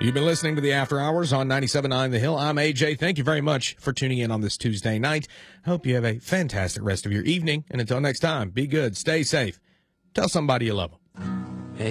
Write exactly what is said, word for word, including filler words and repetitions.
You've been listening to the After Hours on ninety-seven point nine The Hill. I'm A J. Thank you very much for tuning in on this Tuesday night. Hope you have a fantastic rest of your evening. And until next time, be good, stay safe, tell somebody you love them.